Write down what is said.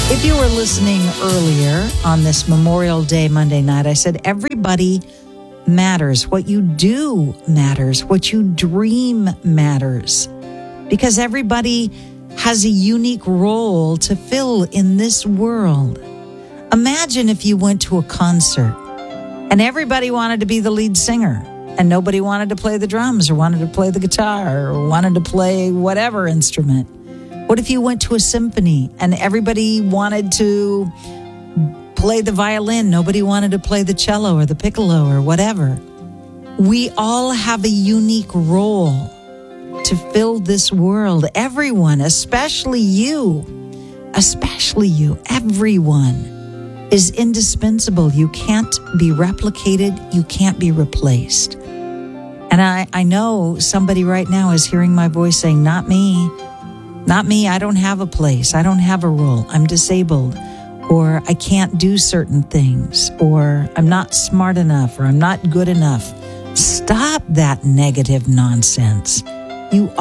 If you were listening earlier on this Memorial Day Monday night, I said everybody matters. What you do matters. What you dream matters. Because everybody has a unique role to fill in this world. Imagine if you went to a concert and everybody wanted to be the lead singer and nobody wanted to play the drums or wanted to play the guitar or wanted to play whatever instrument. What if you went to a symphony and everybody wanted to play the violin, nobody wanted to play the cello or the piccolo or whatever? We all have a unique role to fill this world. Everyone, especially you, everyone is indispensable. You can't be replicated. You can't be replaced. And I know somebody right now is hearing my voice saying, not me. Not me. I don't have a place. I don't have a role. I'm disabled, or I can't do certain things, or I'm not smart enough, or I'm not good enough. Stop that negative nonsense. You